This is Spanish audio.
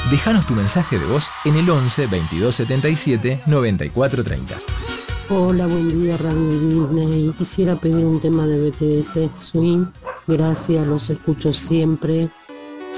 Déjanos tu mensaje de voz en el 11 22 77 94 30. Hola, buen día, Radio Disney. Quisiera pedir un tema de BTS Swing. Gracias, los escucho siempre.